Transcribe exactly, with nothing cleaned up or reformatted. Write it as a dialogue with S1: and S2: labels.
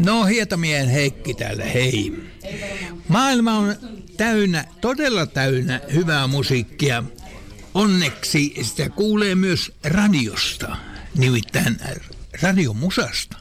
S1: No, Hietamien Heikki täällä, hei. Maailma on täynnä, todella täynnä hyvää musiikkia. Onneksi sitä kuulee myös radiosta, nimittäin radiomusasta.